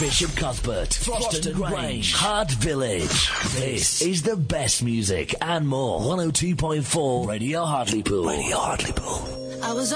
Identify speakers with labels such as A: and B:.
A: Bishop Cuthbert, Froston Grange, Hart Village. This is the best music and more. 102.4 Radio Hartlepool. Radio Hartlepool.
B: I was